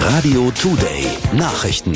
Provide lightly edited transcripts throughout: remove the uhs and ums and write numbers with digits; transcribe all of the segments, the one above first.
Radio Today Nachrichten.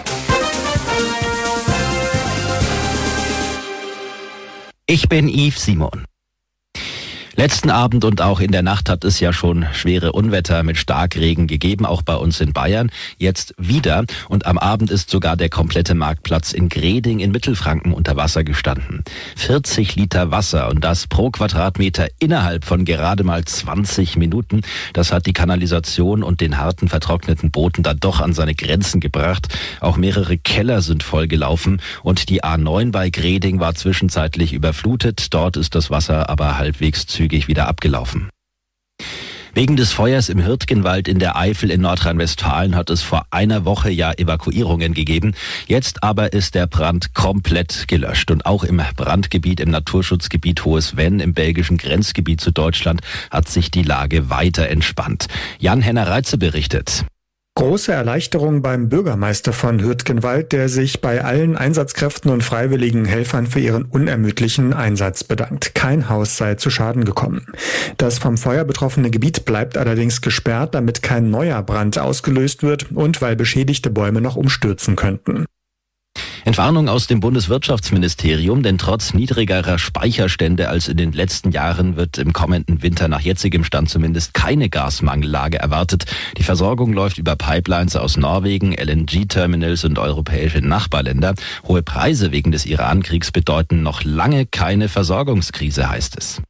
Ich bin Yves Simon. Letzten Abend und auch in der Nacht hat es ja schon schwere Unwetter mit Starkregen gegeben, auch bei uns in Bayern. Jetzt wieder. Und am Abend ist sogar der komplette Marktplatz in Greding in Mittelfranken unter Wasser gestanden. 40 Liter Wasser und das pro Quadratmeter innerhalb von gerade mal 20 Minuten. Das hat die Kanalisation und den harten vertrockneten Boden dann doch an seine Grenzen gebracht. Auch mehrere Keller sind vollgelaufen und die A9 bei Greding war zwischenzeitlich überflutet. Dort ist das Wasser aber halbwegs zügig wieder abgelaufen. Wegen des Feuers im Hürtgenwald in der Eifel in Nordrhein-Westfalen hat es vor einer Woche ja Evakuierungen gegeben. Jetzt aber ist der Brand komplett gelöscht. Und auch im Brandgebiet, im Naturschutzgebiet Hohes Venn, im belgischen Grenzgebiet zu Deutschland, hat sich die Lage weiter entspannt. Jan-Henner Reitze berichtet. Große Erleichterung beim Bürgermeister von Hürtgenwald, der sich bei allen Einsatzkräften und freiwilligen Helfern für ihren unermüdlichen Einsatz bedankt. Kein Haus sei zu Schaden gekommen. Das vom Feuer betroffene Gebiet bleibt allerdings gesperrt, damit kein neuer Brand ausgelöst wird und weil beschädigte Bäume noch umstürzen könnten. Entwarnung aus dem Bundeswirtschaftsministerium, denn trotz niedrigerer Speicherstände als in den letzten Jahren wird im kommenden Winter nach jetzigem Stand zumindest keine Gasmangellage erwartet. Die Versorgung läuft über Pipelines aus Norwegen, LNG-Terminals und europäische Nachbarländer. Hohe Preise wegen des Iran-Kriegs bedeuten noch lange keine Versorgungskrise, heißt es.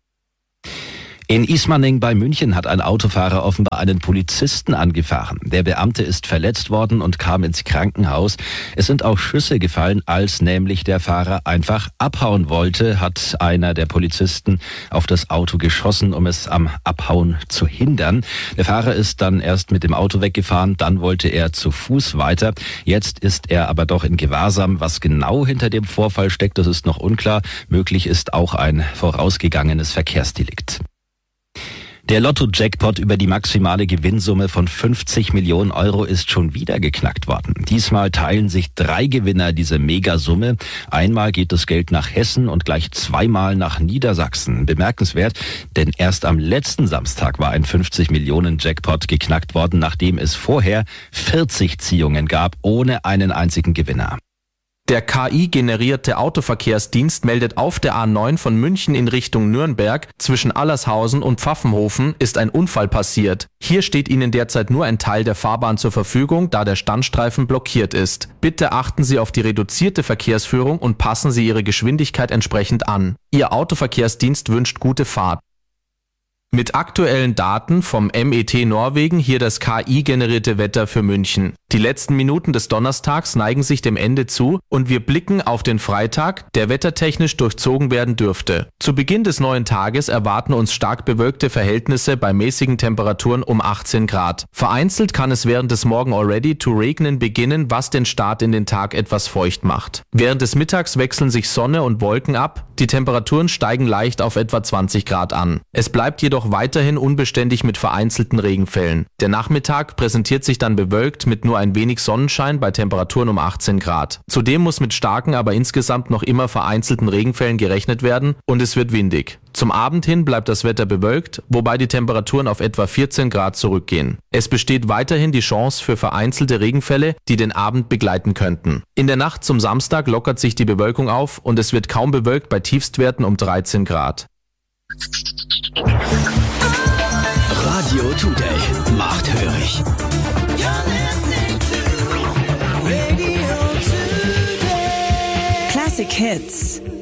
In Ismaning bei München hat ein Autofahrer offenbar einen Polizisten angefahren. Der Beamte ist verletzt worden und kam ins Krankenhaus. Es sind auch Schüsse gefallen, als nämlich der Fahrer einfach abhauen wollte, hat einer der Polizisten auf das Auto geschossen, um es am Abhauen zu hindern. Der Fahrer ist dann erst mit dem Auto weggefahren, dann wollte er zu Fuß weiter. Jetzt ist er aber doch in Gewahrsam. Was genau hinter dem Vorfall steckt, das ist noch unklar. Möglich ist auch ein vorausgegangenes Verkehrsdelikt. Der Lotto-Jackpot über die maximale Gewinnsumme von 50 Millionen Euro ist schon wieder geknackt worden. Diesmal teilen sich 3 Gewinner diese Megasumme. Einmal geht das Geld nach Hessen und gleich zweimal nach Niedersachsen. Bemerkenswert, denn erst am letzten Samstag war ein 50 Millionen Jackpot geknackt worden, nachdem es vorher 40 Ziehungen gab, ohne einen einzigen Gewinner. Der KI-generierte Autoverkehrsdienst meldet auf der A9 von München in Richtung Nürnberg zwischen Allershausen und Pfaffenhofen ist ein Unfall passiert. Hier steht Ihnen derzeit nur ein Teil der Fahrbahn zur Verfügung, da der Standstreifen blockiert ist. Bitte achten Sie auf die reduzierte Verkehrsführung und passen Sie Ihre Geschwindigkeit entsprechend an. Ihr Autoverkehrsdienst wünscht gute Fahrt. Mit aktuellen Daten vom MET Norwegen hier das KI-generierte Wetter für München. Die letzten Minuten des Donnerstags neigen sich dem Ende zu und wir blicken auf den Freitag, der wettertechnisch durchzogen werden dürfte. Zu Beginn des neuen Tages erwarten uns stark bewölkte Verhältnisse bei mäßigen Temperaturen um 18 Grad. Vereinzelt kann es während des Morgen already zu regnen beginnen, was den Start in den Tag etwas feucht macht. Während des Mittags wechseln sich Sonne und Wolken ab, die Temperaturen steigen leicht auf etwa 20 Grad an. Es bleibt jedoch weiterhin unbeständig mit vereinzelten Regenfällen. Der Nachmittag präsentiert sich dann bewölkt mit nur ein wenig Sonnenschein bei Temperaturen um 18 Grad. Zudem muss mit starken, aber insgesamt noch immer vereinzelten Regenfällen gerechnet werden und es wird windig. Zum Abend hin bleibt das Wetter bewölkt, wobei die Temperaturen auf etwa 14 Grad zurückgehen. Es besteht weiterhin die Chance für vereinzelte Regenfälle, die den Abend begleiten könnten. In der Nacht zum Samstag lockert sich die Bewölkung auf und es wird kaum bewölkt bei Tiefstwerten um 13 Grad. Radio Today macht hörig. Classic Hits.